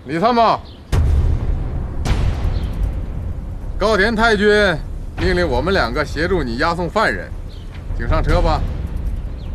李参谋，高田太君命令我们2个协助你押送犯人，请上车吧。